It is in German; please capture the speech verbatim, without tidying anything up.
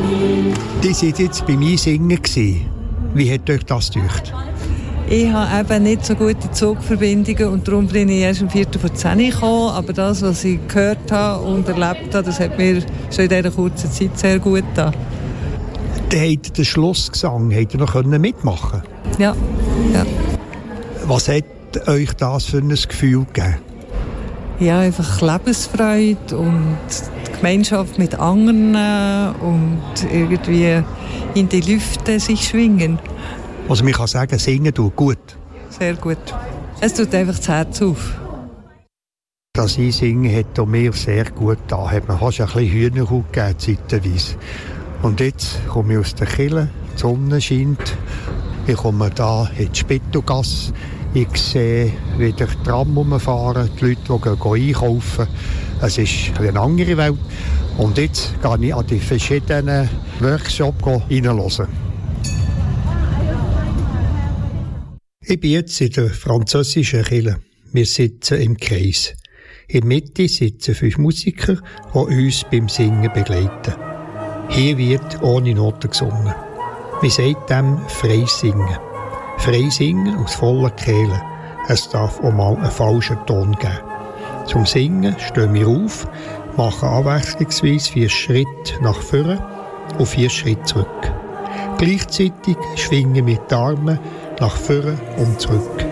Die waren jetzt bei mir singen. Wie hat euch das gedacht? Ich habe eben nicht so gute Zugverbindungen und darum bin ich erst um Viertel vor zehn gekommen. Aber das, was ich gehört habe und erlebt habe, das hat mir schon in dieser kurzen Zeit sehr gut getan. Dann habt ihr den Schlussgesang habt ihr noch mitmachen können? Ja. ja. Was hat euch das für ein Gefühl gegeben? Ja, einfach Lebensfreude und die Gemeinschaft mit anderen und irgendwie in die Lüfte sich schwingen. Also man kann sagen, singen tut gut. Sehr gut. Es tut einfach das Herz auf. Das Einsingen hat mir sehr gut getan. Hat mir fast ein bisschen Hühnerhaut gegeben, zeitweise. Und jetzt komme ich aus der Kirche, die Sonne scheint. Ich komme hier in die Spittelgasse. Ich sehe wieder die Tram rumfahren, die Leute, die gehen einkaufen. Es ist eine andere Welt. Und jetzt gehe ich an die verschiedenen Workshops hineinhören. Ich bin jetzt in der französischen Kirche. Wir sitzen im Kreis. In der Mitte sitzen fünf Musiker, die uns beim Singen begleiten. Hier wird ohne Noten gesungen. Wir sagen dem frei singen. Frei singen aus voller Kehle. Es darf auch mal einen falschen Ton geben. Zum Singen stehen wir auf, machen abwechslungsweise vier Schritte nach vorne und vier Schritte zurück. Gleichzeitig schwingen wir die Arme nach vorne und zurück.